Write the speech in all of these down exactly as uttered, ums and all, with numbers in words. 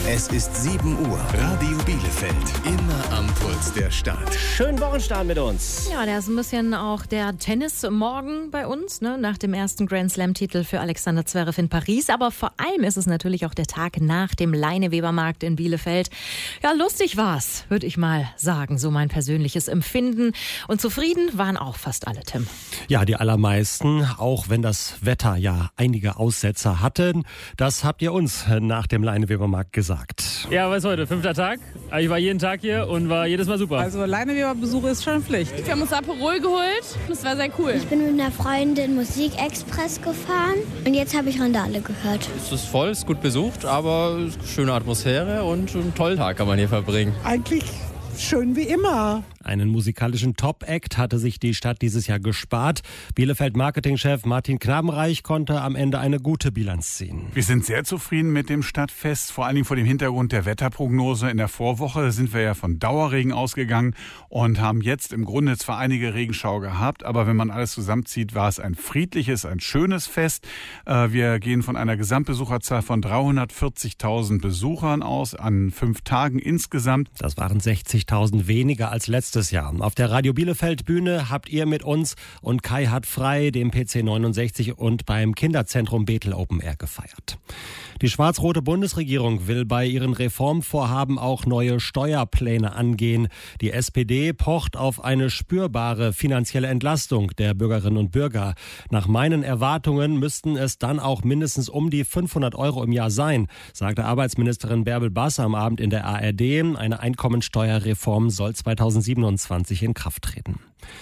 Es ist sieben Uhr. Radio Bielefeld. Immer am Puls der Stadt. Schönen Wochenstart mit uns. Ja, der ist ein bisschen auch der Tennis morgen bei uns, ne? Nach dem ersten Grand Slam-Titel für Alexander Zverev in Paris. Aber vor allem ist es natürlich auch der Tag nach dem Leinewebermarkt in Bielefeld. Ja, lustig war's, würde ich mal sagen. So mein persönliches Empfinden. Und zufrieden waren auch fast alle, Tim. Ja, die allermeisten, auch wenn das Wetter ja einige Aussetzer hatten. Das habt ihr uns nach dem Leinewebermarkt gesagt. Ja, was ist heute? Fünfter Tag. Ich war jeden Tag hier und war jedes Mal super. Also Leineweberbesuch ist schon Pflicht. Wir haben uns Aperol geholt. Das war sehr cool. Ich bin mit einer Freundin Musikexpress gefahren und jetzt habe ich Randale gehört. Es ist voll, es ist gut besucht, aber schöne Atmosphäre und einen tollen Tag kann man hier verbringen. Eigentlich schön wie immer. Einen musikalischen Top-Act hatte sich die Stadt dieses Jahr gespart. Bielefeld-Marketingchef Martin Knabenreich konnte am Ende eine gute Bilanz ziehen. Wir sind sehr zufrieden mit dem Stadtfest, vor allen Dingen vor dem Hintergrund der Wetterprognose. In der Vorwoche sind wir ja von Dauerregen ausgegangen und haben jetzt im Grunde zwar einige Regenschauer gehabt, aber wenn man alles zusammenzieht, war es ein friedliches, ein schönes Fest. Wir gehen von einer Gesamtbesucherzahl von dreihundertvierzigtausend Besuchern aus an fünf Tagen insgesamt. Das waren sechzigtausend weniger als letztes Jahr. Auf der Radio Bielefeld Bühne habt ihr mit uns und Kai hat frei, dem P C neunundsechzig und beim Kinderzentrum Bethel Open Air gefeiert. Die schwarz-rote Bundesregierung will bei ihren Reformvorhaben auch neue Steuerpläne angehen. Die S P D pocht auf eine spürbare finanzielle Entlastung der Bürgerinnen und Bürger. Nach meinen Erwartungen müssten es dann auch mindestens um die fünfhundert Euro im Jahr sein, sagte Arbeitsministerin Bärbel Bass am Abend in der A R D. Eine Einkommensteuerreform soll zweitausendsiebenundzwanzig in Kraft treten.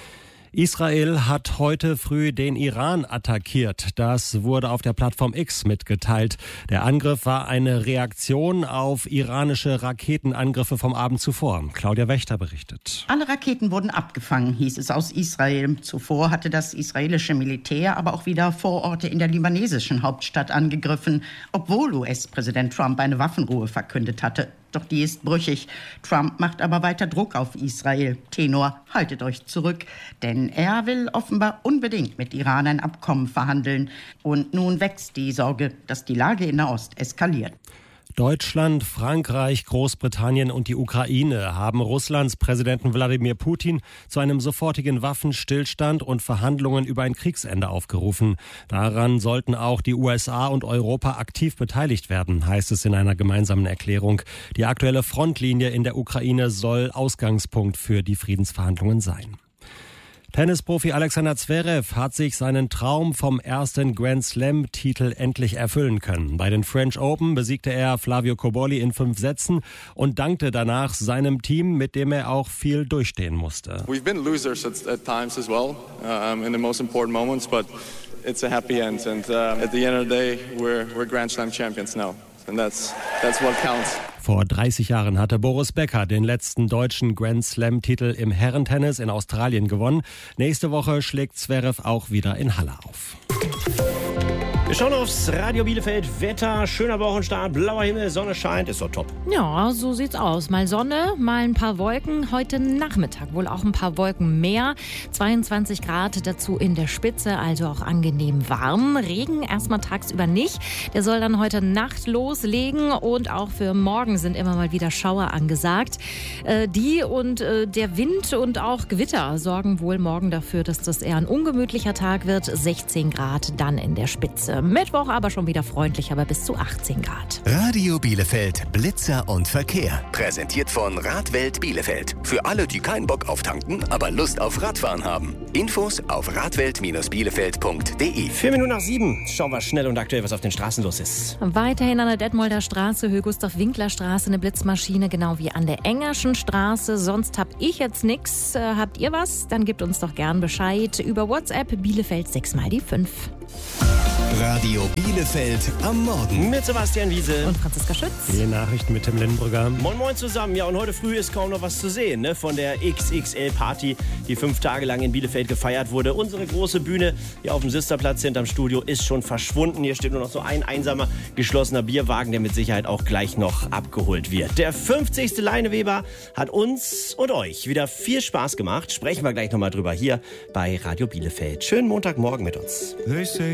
Israel hat heute früh den Iran attackiert. Das wurde auf der Plattform X mitgeteilt. Der Angriff war eine Reaktion auf iranische Raketenangriffe vom Abend zuvor. Claudia Wächter berichtet. Alle Raketen wurden abgefangen, hieß es aus Israel. Zuvor hatte das israelische Militär aber auch wieder Vororte in der libanesischen Hauptstadt angegriffen, obwohl U S-Präsident Trump eine Waffenruhe verkündet hatte. Doch die ist brüchig. Trump macht aber weiter Druck auf Israel. Tenor, haltet euch zurück, denn er will offenbar unbedingt mit Iran ein Abkommen verhandeln. Und nun wächst die Sorge, dass die Lage in Nahost eskaliert. Deutschland, Frankreich, Großbritannien und die Ukraine haben Russlands Präsidenten Wladimir Putin zu einem sofortigen Waffenstillstand und Verhandlungen über ein Kriegsende aufgerufen. Daran sollten auch die U S A und Europa aktiv beteiligt werden, heißt es in einer gemeinsamen Erklärung. Die aktuelle Frontlinie in der Ukraine soll Ausgangspunkt für die Friedensverhandlungen sein. Tennisprofi Alexander Zverev hat sich seinen Traum vom ersten Grand Slam-Titel endlich erfüllen können. Bei den French Open besiegte er Flavio Cobolli in fünf Sätzen und dankte danach seinem Team, mit dem er auch viel durchstehen musste. We've been losers at, at times as well, um, in the most important moments, but it's a happy end. And uh, at the end of the day, we're we're Grand Slam champions now, and that's that's what counts. Vor dreißig Jahren hatte Boris Becker den letzten deutschen Grand Slam-Titel im Herrentennis in Australien gewonnen. Nächste Woche schlägt Zverev auch wieder in Halle auf. Wir schauen aufs Radio Bielefeld. Wetter, schöner Wochenstart, blauer Himmel, Sonne scheint, ist doch top. Ja, so sieht's aus. Mal Sonne, mal ein paar Wolken. Heute Nachmittag wohl auch ein paar Wolken mehr. zweiundzwanzig Grad dazu in der Spitze, also auch angenehm warm. Regen erstmal tagsüber nicht. Der soll dann heute Nacht loslegen und auch für morgen sind immer mal wieder Schauer angesagt. Äh, die und äh, der Wind und auch Gewitter sorgen wohl morgen dafür, dass das eher ein ungemütlicher Tag wird. sechzehn Grad dann in der Spitze. Mittwoch aber schon wieder freundlich, aber bis zu achtzehn Grad. Radio Bielefeld, Blitzer und Verkehr. Präsentiert von Radwelt Bielefeld. Für alle, die keinen Bock auf tanken, aber Lust auf Radfahren haben. Infos auf radwelt Bielefeld punkt de. Vier Minuten nach sieben. Schauen wir schnell und aktuell, was auf den Straßen los ist. Weiterhin an der Detmolder Straße, Höhe Gustav-Winkler-Straße, eine Blitzmaschine, genau wie an der Engerschen Straße. Sonst hab ich jetzt nichts. Äh, habt ihr was? Dann gebt uns doch gern Bescheid über WhatsApp Bielefeld sechs mal die fünf. Radio Bielefeld am Morgen. Mit Sebastian Wiese und Franziska Schütz. Die Nachrichten mit Tim Lindenbrügger. Moin Moin zusammen. Ja, und heute früh ist kaum noch was zu sehen, ne? Von der X X L-Party, die fünf Tage lang in Bielefeld gefeiert wurde. Unsere große Bühne hier auf dem Sisterplatz hinterm Studio ist schon verschwunden. Hier steht nur noch so ein einsamer, geschlossener Bierwagen, der mit Sicherheit auch gleich noch abgeholt wird. Der fünfzigste Leineweber hat uns und euch wieder viel Spaß gemacht. Sprechen wir gleich nochmal drüber hier bei Radio Bielefeld. Schönen Montagmorgen mit uns.